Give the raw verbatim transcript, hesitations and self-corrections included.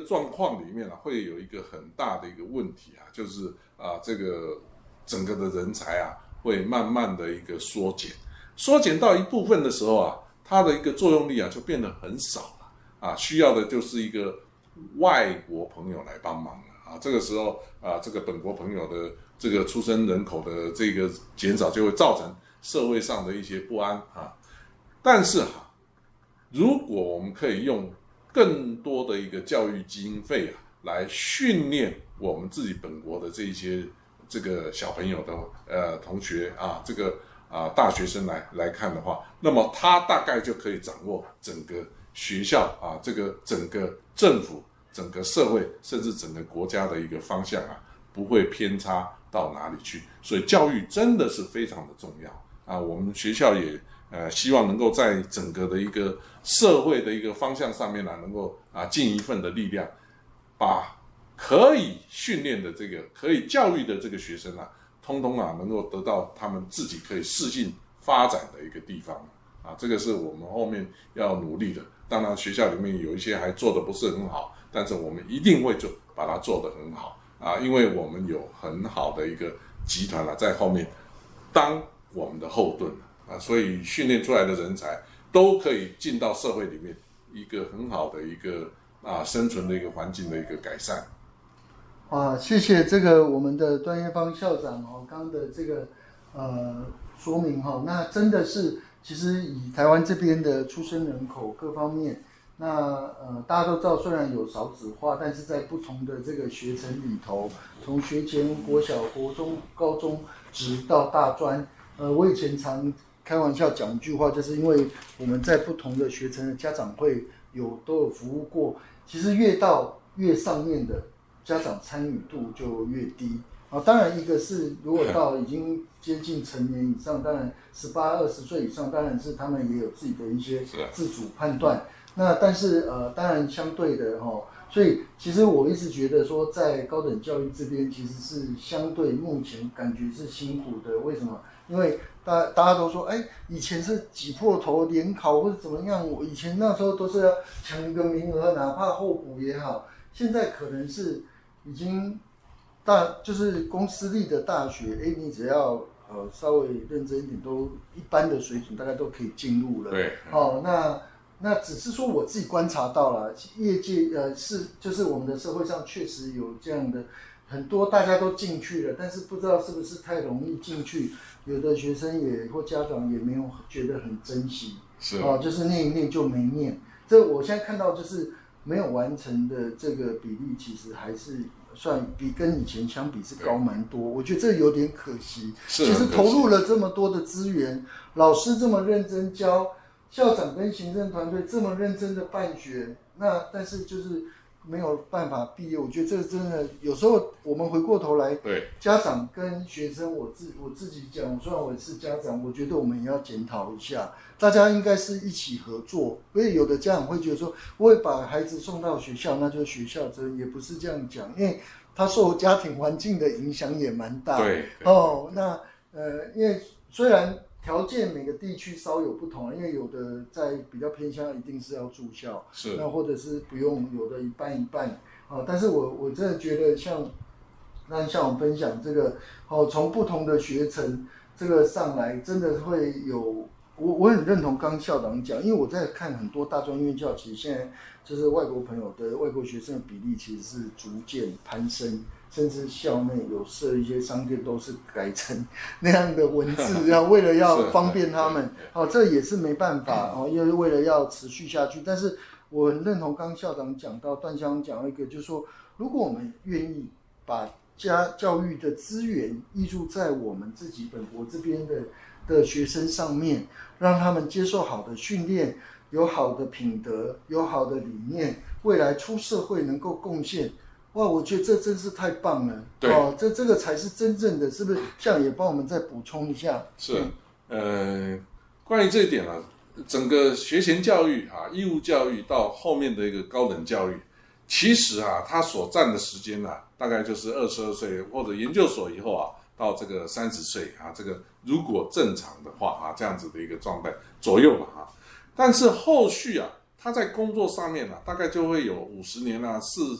状况里面啊，会有一个很大的一个问题啊，就是啊，这个整个的人才啊，会慢慢的一个缩减，缩减到一部分的时候啊，它的一个作用力啊就变得很少了啊，需要的就是一个外国朋友来帮忙了啊。这个时候啊，这个本国朋友的这个出生人口的这个减少，就会造成社会上的一些不安啊。但是哈、啊，如果我们可以用更多的一个教育经费啊，来训练我们自己本国的这一些这个小朋友的呃同学啊，这个啊大学生来来看的话，那么他大概就可以掌握整个学校啊，这个整个政府、整个社会，甚至整个国家的一个方向啊，不会偏差到哪里去。所以教育真的是非常的重要啊，我们学校也。呃，希望能够在整个的一个社会的一个方向上面呢、啊，能够啊尽一份的力量，把可以训练的这个、可以教育的这个学生啊，通通啊能够得到他们自己可以适性发展的一个地方啊，这个是我们后面要努力的。当然，学校里面有一些还做得不是很好，但是我们一定会做把它做得很好啊，因为我们有很好的一个集团啊在后面当我们的后盾。啊，所以训练出来的人才都可以进到社会里面，一个很好的一个啊生存的一个环境的一个改善。 啊，谢谢这个我们的段业芳校长哦，刚刚的这个呃说明哈、哦，那真的是其实以台湾这边的出生人口各方面，那呃大家都知道，虽然有少子化，但是在不同的这个学程里头，从学前、国小、国中、高中，直到大专，呃，我以前常开玩笑讲一句话，就是因为我们在不同的学程的家长会有都有服务过，其实越到越上面的家长参与度就越低啊。当然，一个是如果到已经接近成年以上，当然十八、二十岁以上，当然是他们也有自己的一些自主判断。那但是呃，当然相对的哈、哦，所以其实我一直觉得说，在高等教育这边其实是相对目前感觉是辛苦的。为什么？因为大大家都说，哎，以前是挤破头联考或者怎么样，我以前那时候都是要抢一个名额，哪怕候补也好。现在可能是已经大，就是公私立的大学，哎，你只要呃稍微认真一点，都一般的水准大概都可以进入了。 对， 哦，那那只是说我自己观察到了，业界呃是就是我们的社会上确实有这样的。很多大家都进去了，但是不知道是不是太容易进去，有的学生也或家长也没有觉得很珍惜， 是哦，就是念一念就没念。这我现在看到就是没有完成的这个比例，其实还是算比跟以前相比是高蛮多。我觉得这有点可惜。 是其实投入了这么多的资源，老师这么认真教，校长跟行政团队这么认真的办学，那但是就是。没有办法毕业，我觉得这个真的有时候我们回过头来， 对家长跟学生，我自我自己讲，虽然我是家长，我觉得我们也要检讨一下，大家应该是一起合作。因为有的家长会觉得说，我会把孩子送到学校，那就是学校责任，也不是这样讲，因为他受家庭环境的影响也蛮大。 对哦，那呃，因为虽然。条件每个地区稍有不同，因为有的在比较偏乡，一定是要住校， 是那或者是不用，有的一半一半啊。但是我我真的觉得像，那像我分享这个，哦，从不同的学程这个上来，真的会有我我很认同刚校长讲，因为我在看很多大专院校，其实现在就是外国朋友的外国学生的比例其实是逐渐攀升。甚至校内有设一些商店，都是改成那样的文字，要为了要方便他们，哦，这也是没办法哦，因为为了要持续下去。但是我很认同刚校长讲到，段校长讲一个，就是说，如果我们愿意把家教育的资源挹注在我们自己本国这边的的学生上面，让他们接受好的训练，有好的品德，有好的理念，未来出社会能够贡献。哇，我觉得这真是太棒了！ 对， 哦，这这个才是真正的，是不是？像也帮我们再补充一下。 是，呃，关于这一点啊，整个学前教育啊，义务教育到后面的一个高等教育，其实啊，它所占的时间啊，大概就是二十二岁或者研究所以后啊，到这个三十岁啊，这个如果正常的话啊，这样子的一个状态左右了啊。但是后续啊。他在工作上面啊，大概就会有五十年啊、四